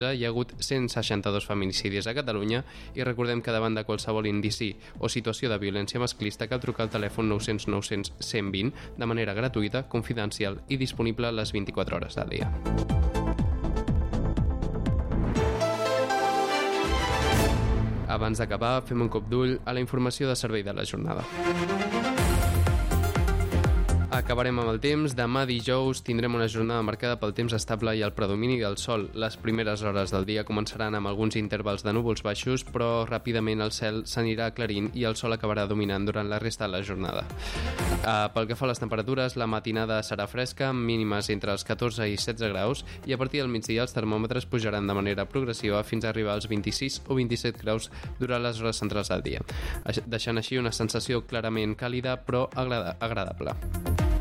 hi ha hagut 162 feminicidis a Catalunya i recordem que davant de qualsevol indici o situació de violència masclista cal trucar al telèfon 900 900 120 de manera gratuïta, confidencial i disponible les 24 hores del dia. Abans d'acabar, fem un cop d'ull a la informació de servei de la jornada. Acabarem amb el temps. Demà dijous tindrem una jornada marcada pel temps estable i el predomini del sol. Les primeres hores del dia començaran amb alguns intervals de núvols baixos, però ràpidament el cel s'anirà aclarint i el sol acabarà dominant durant la resta de la jornada. Pel que fa a les temperatures, la matinada serà fresca, amb mínimes entre els 14 i 16 graus, i a partir del migdia els termòmetres pujaran de manera progressiva fins a arribar als 26 o 27 graus durant les hores centrals del dia, deixant així una sensació clarament càlida però agradable.